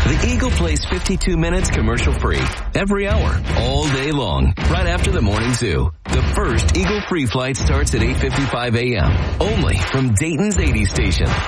The Eagle plays 52 minutes commercial free every hour, all day long, right after the morning zoo. The first Eagle free flight starts at 8:55 a.m. only from Dayton's 80 station.